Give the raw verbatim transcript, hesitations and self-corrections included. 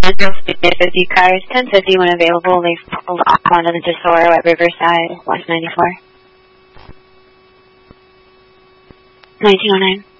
fifty cars, ten fifty when available. They've pulled off onto the Tesoro at Riverside, West ninety-four. nineteen oh nine.